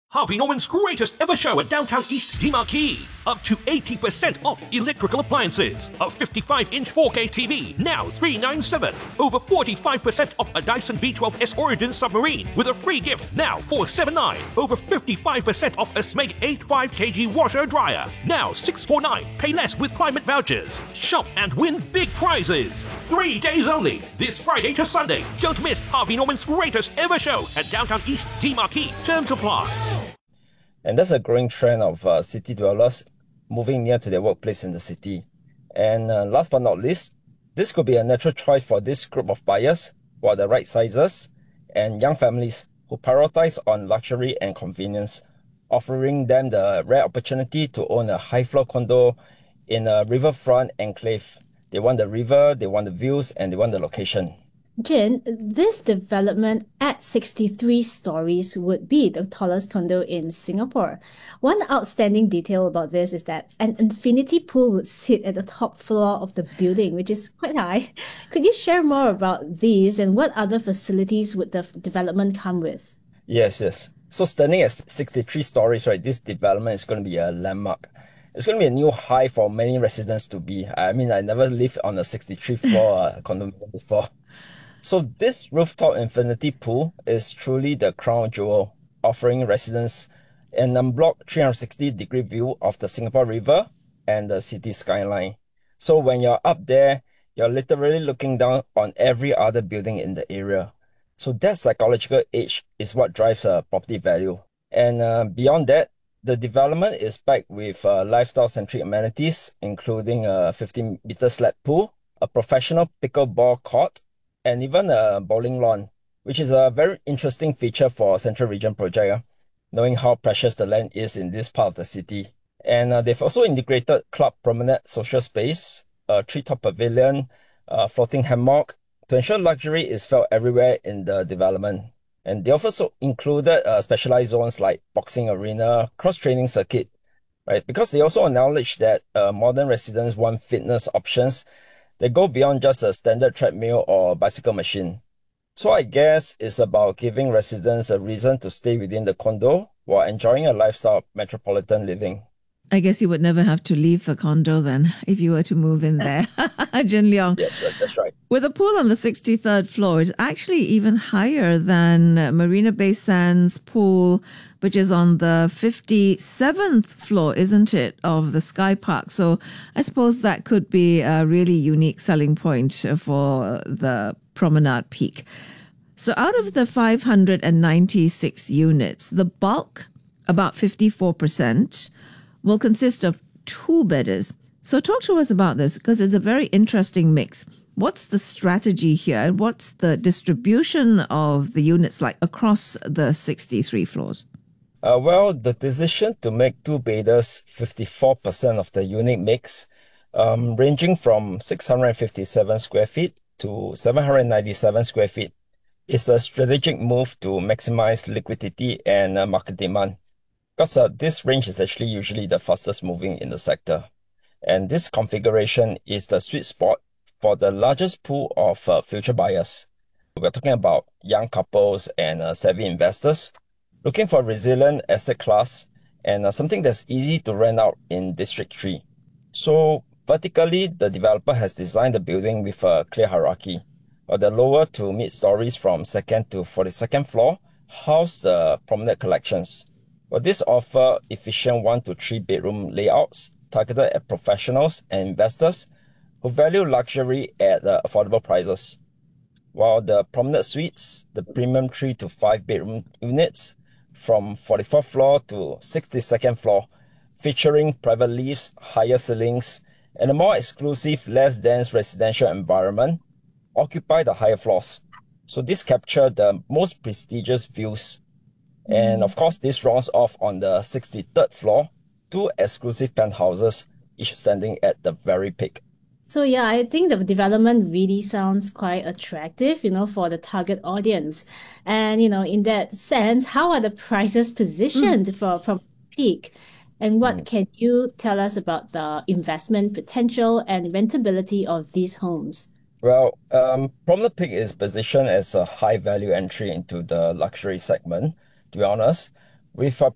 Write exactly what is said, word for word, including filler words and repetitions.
Harvey Norman's greatest ever show at Downtown East DeMarquee. Up to eighty percent off electrical appliances. A fifty-five inch four K T V, now three hundred ninety-seven dollars. Over forty-five percent off a Dyson V twelve S Origin submarine with a free gift, now four hundred seventy-nine dollars. Over fifty-five percent off a Smeg eighty-five kilogram washer dryer, now six hundred forty-nine dollars. Pay less with climate vouchers. Shop and win big prizes. Three days only, this Friday to Sunday. Don't miss Harvey Norman's greatest ever show at Downtown East DeMarquee. Terms apply. And there's a growing trend of uh, city dwellers moving near to their workplace in the city. And uh, last but not least, this could be a natural choice for this group of buyers who are the right sizes and young families who prioritize on luxury and convenience, offering them the rare opportunity to own a high-floor condo in a riverfront enclave. They want the river, they want the views, and they want the location. Jin, this development at sixty-three stories would be the tallest condo in Singapore. One outstanding detail about this is that an infinity pool would sit at the top floor of the building, which is quite high. Could you share more about these and what other facilities would the development come with? Yes, yes. So standing at sixty-three stories, right, this development is going to be a landmark. It's going to be a new high for many residents to be. I mean, I never lived on a sixty-three floor uh, condominium before. So this rooftop infinity pool is truly the crown jewel, offering residents an unblocked three hundred sixty degree view of the Singapore River and the city skyline. So when you're up there, you're literally looking down on every other building in the area. So that psychological edge is what drives a property value. And uh, beyond that, the development is packed with uh, lifestyle-centric amenities, including a fifteen meter slab pool, a professional pickleball court, and even a bowling lawn, which is a very interesting feature for a Central Region project, uh, knowing how precious the land is in this part of the city. And uh, they've also integrated club promenade social space, a treetop pavilion, a floating hammock, to ensure luxury is felt everywhere in the development. And they also included uh, specialized zones like boxing arena, cross-training circuit, right? Because they also acknowledge that uh, modern residents want fitness options they go beyond just a standard treadmill or bicycle machine. So I guess it's about giving residents a reason to stay within the condo while enjoying a lifestyle of metropolitan living. I guess you would never have to leave the condo then if you were to move in there. Jin Leong. Yes, that's right. With a pool on the sixty-third floor, it's actually even higher than Marina Bay Sands pool, which is on the fifty-seventh floor, isn't it, of the Sky Park. So I suppose that could be a really unique selling point for the Promenade Peak. So out of the five hundred ninety-six units, the bulk, about fifty-four percent, will consist of two-bedders. So talk to us about this, because it's a very interesting mix. What's the strategy here, and what's the distribution of the units like across the sixty-three floors? Uh, well, the decision to make two-bedders fifty-four percent of the unit mix, um, ranging from six hundred fifty-seven square feet to seven hundred ninety-seven square feet, is a strategic move to maximize liquidity and uh, market demand. Because uh, this range is actually usually the fastest moving in the sector. And this configuration is the sweet spot for the largest pool of uh, future buyers. We're talking about young couples and uh, savvy investors looking for a resilient asset class and uh, something that's easy to rent out in District three. So vertically, the developer has designed the building with a clear hierarchy. Uh, the lower to mid stories from second to forty-second floor house the promenade collections. Well, this offer efficient one to three bedroom layouts targeted at professionals and investors who value luxury at uh, affordable prices. While the promenade suites, the premium three to five bedroom units from forty-fourth floor to sixty-second floor, featuring private lifts, higher ceilings, and a more exclusive, less dense residential environment, occupy the higher floors. So this capture the most prestigious views. And of course, this rounds off on the sixty-third floor, two exclusive penthouses, each standing at the very peak. So yeah, I think the development really sounds quite attractive, you know, for the target audience. And, you know, in that sense, how are the prices positioned mm. for from peak? And what mm. can you tell us about the investment potential and rentability of these homes? Well, um, Promenade Peak is positioned as a high-value entry into the luxury segment, to be honest, with a